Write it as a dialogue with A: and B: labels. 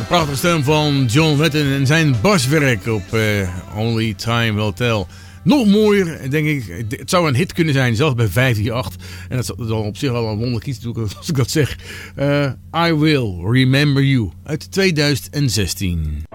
A: Prachtige stem van John Wetton en zijn baswerk op Only Time Will Tell. Nog mooier, denk ik. Het zou een hit kunnen zijn, zelfs bij 538. En dat is dan op zich al een wonderlijk iets als ik dat zeg. I Will Remember You uit 2016.